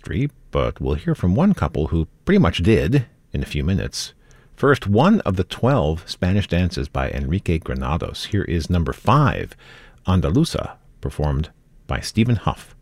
history, but we'll hear from one couple who pretty much did in a few minutes. First, one of the 12 Spanish dances by Enrique Granados. Here is number 5, Andaluza, performed by Stephen Huff.